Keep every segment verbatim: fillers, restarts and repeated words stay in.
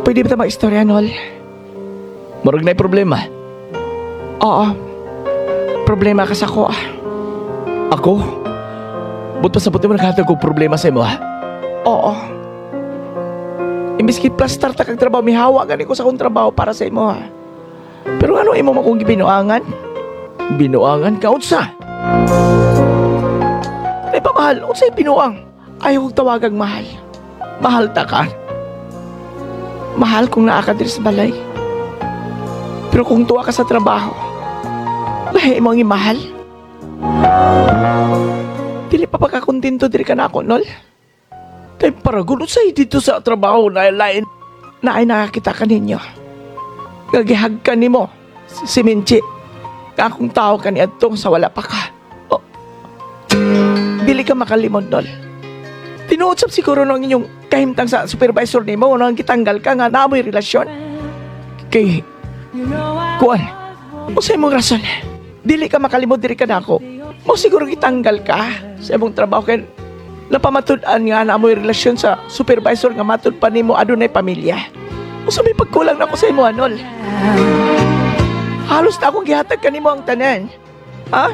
Pwede ba ito mag-istorya, Nol? Marag na'y problema. Oo. Problema ka sa ko, ah. Ako? Ba't pasabot mo naghatag ko problema sa imo, ha? Oo. Imbis kit plastar ta kag trabaho, may hawa gani ko sa akong trabaho para sa imo, ha. Pero ano imo makong gibinuangan? Binuangan ka, unsa? Ay pa mahal, unsay binuang? Ayaw kong tawagang mahal. Mahal ta ka. Mahal kung naa ka diri sa balay. Pero kung tuwa ka sa trabaho, lahi mo ang imahal. Dili pa pagkakontento diri ka na ako, Nol. Kay paragon, unsay dito sa trabaho na lain? Na ay nakakita ka ninyo. Gagihag ka ni mo, si Minchi. Kakong tao ka ni Adtong sa wala pa ka. Oh. Dili ka makalimod, Nol. Tinuotsap siguro nung inyong kahimtang sa supervisor ni mo nang gitanggal ka nga na mo'y relasyon. Kay, Kuan, o sa imong rason, dili ka makalimod diri ka na ako. Mo siguro gitanggal ka sa imong trabaho kay napamatud-an nga na mo'y relasyon sa supervisor nga matud pa nimo adunay pamilya. O sa may pagkulang na ko sa imo, Nol. Halos na akong gihatag kanimo ang tanan. Ha?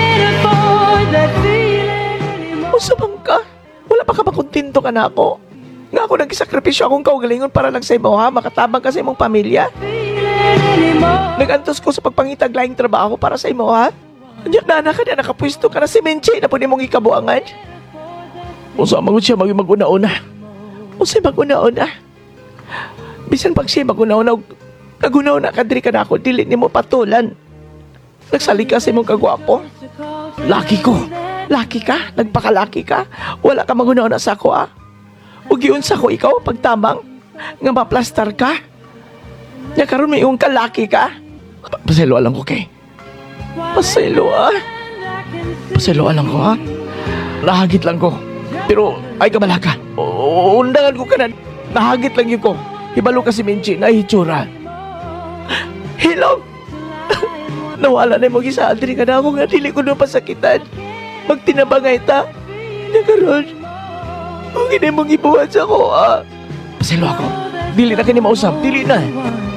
O sa bang ka? Wala pa ka ba kontento ka na ako? Nga ako nagkisakripisyo akong kaugalingon para lang sa imo, ha? Makatabang ka sa imong pamilya. Nagantos ko sa pagpangitag laing trabaho para sa imo, ha? Diyan na na ka na nakapwisto ka na si Menche na po ni mong ikabuangan. unsa man siya maging mag-una-una? O sa'y mag-una-una. Bisan pag siya mag-una-una, nag-una-una ka diri ka na ako, dili ni mo patulan. Nagsali ka sa imong kagwapo. Laki ko. Laki ka? Nagpakalaki ka? Wala ka mag-una-una sa ako, ah? Ugiun sa ko ikaw, pagtamang, nga maplastar ka? Nga karon may iyong kalaki ka? Paselo lang ko kay. Paselo, ah? Paselo lang ko, ha? Nahagit lang ko. Pero ay kamalakan. O, undangan ko ka na. Nahagit lang yun ko. Hibalo ka si Minchi na hitsura. Hilong! Nawala na yung mag-isa. Dili ka na ako nga. Dili ko na pasakitan. Magtinabangay ta. Nagaroon. Huwag na mong ibuhat sa ko, ah. Paselo ako. Dili na kini mausap. Dili na.